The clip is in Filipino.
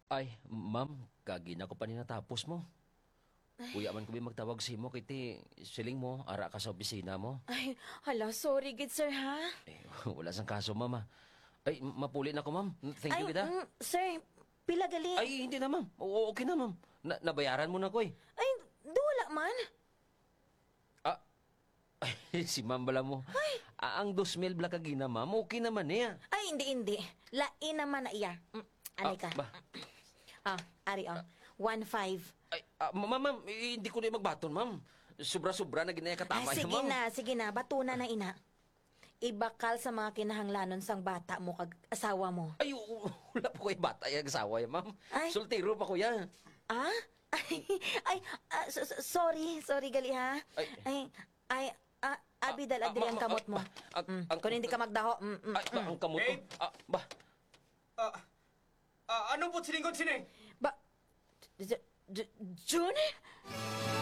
Ay, ma'am, kagina ko pa ni natapos mo. Kuya man ko magtawag si mo, kiti siling mo, ara ka sa opisina mo. Ay, hala, sorry gid sir ha. Eh, wala sang kaso, ma'am. Ay, mapuli na ko, ma'am. Thank you Ay, kita. sir, pila gali. Ay, hindi na, ma'am. Okay na, ma'am. Nabayaran mo na ko, eh. Ay, wala man. Ah, ay, si ma'am bala mo. Ang 2,000 bla kagina, ma'am. Okay naman niya. Ay, hindi. Lain naman na iya. Anay ka. Ba? Ari, 1,500. Ay, ma'am, hindi ko na magbaton, ma'am. Sobra-sobra na ginaya katama Ay, niya, ma'am. sige na. Batuna na ina. Ibakal sa mga kinahanglanon sang bata mo kag asawa mo. Ay, wala po kayo bata yung asawa yan, ma'am. Ay. Soltero pa ko yan. Ah? Sorry gali ha. Abidal adri ang kamot mo. Kung hindi ka magdaho. Ang kamot ko. Babe? Ba? Anong po siningkod sini? Ba, June?